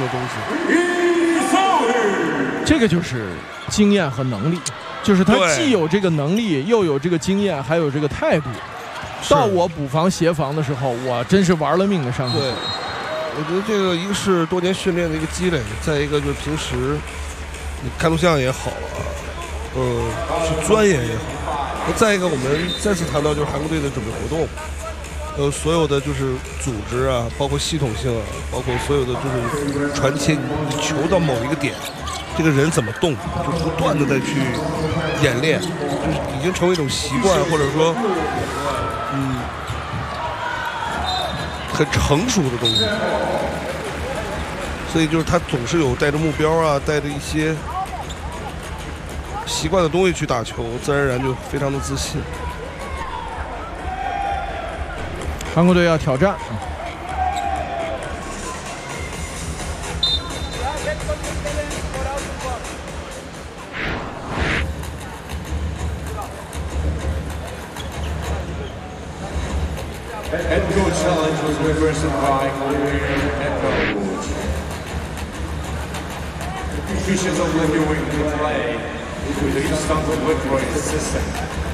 的东西。 这个就是经验和能力，就是他既有这个能力，又有这个经验，还有这个态度。到我补防协防的时候，我真是玩了命的上去。 对，我觉得这个一个是多年训练的一个积累，再一个就是平时你看录像也好啊，去钻研也好。再一个，我们再次谈到就是韩国队的准备活动。所有的就是组织啊，包括系统性啊，包括所有的就是传切，你球到某一个点，这个人怎么动，就不断的再去演练，就是已经成为一种习惯，或者说，很成熟的东西。所以就是他总是有带着目标啊，带着一些习惯的东西去打球，自然而然就非常的自信。 韩国队要挑战。 Head coach challenge was reversed by head coach. The positions of reviewing the play with the instant delivery system.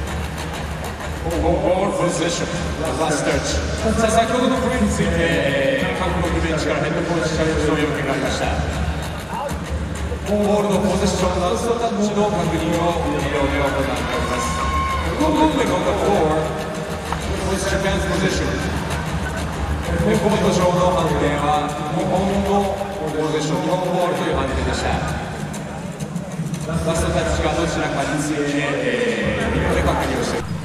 Ball position, last touch. さあ先ほどのプレーについて韓国ベンチからヘッドコーチチャレンジの要求がありました。ボールのポゼッション、ラストタッチの確認をビデオで行っております。No movement on the floor was Japan's position. コート上の判定は日本のポゼッション、日本ボールという判定でした。ラストタッチがどちらかについてビデオで確認をしています。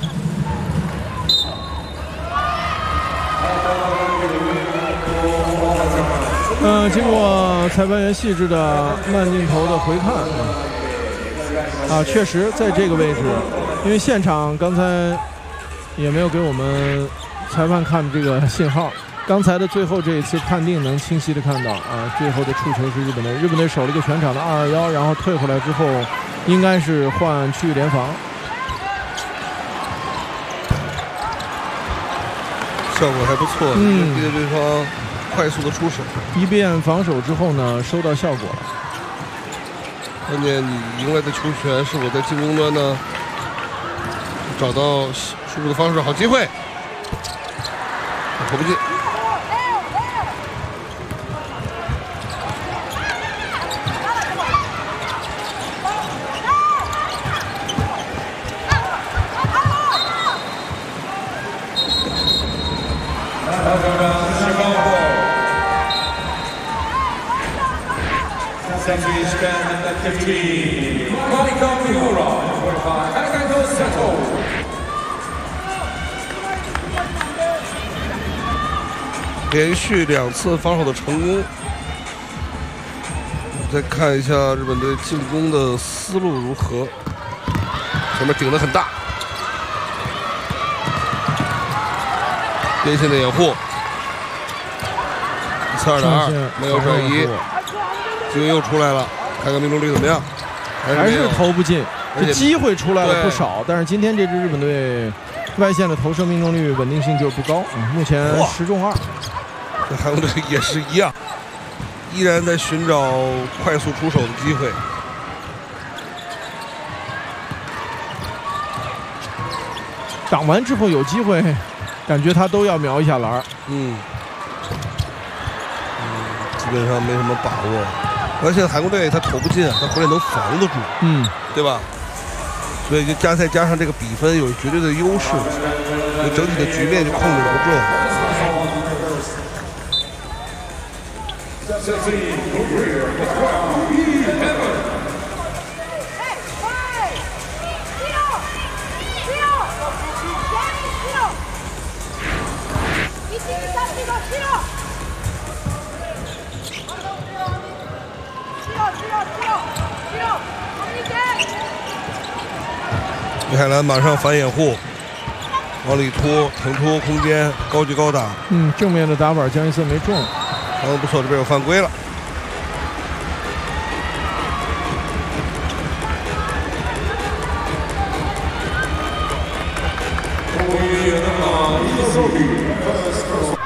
经过裁判员细致的慢镜头的回看确实在这个位置，因为现场刚才也没有给我们裁判看这个信号，刚才的最后这一次判定能清晰的看到最后的触球是日本队，日本队守了一个全场的2-2-1，然后退回来之后应该是换区域联防， 效果还不错，逼着对方快速的出手， 一变防守之后呢，收到效果了。 关键你赢来的球权是否在进攻端呢找到输入的方式，好机会，投不进。 Century Japan at 15. Monica Miura at 45. Takako Sato. 连续2次防守的成功。再看一下日本队进攻的思路如何。前面顶得很大，边线的掩护，1次2的2，没有转移。机会又出来了，看看命中率怎么样？ 还是投不进，这机会出来了不少，但是今天这支日本队外线的投射命中率稳定性就是不高目前10中2。 这韩国队也是一样，依然在寻找快速出手的机会。 挡完之后有机会，感觉他都要瞄一下篮。 基本上没什么把握。而且韩国队他投不进，他回来能防得住，对吧？所以就加上这个比分有绝对的优势，就整体的局面就控制不住。米海兰马上反掩护，往里突，腾出空间，高举高打。 正面的打板江一瑟没中， 不错，这边有犯规了。 First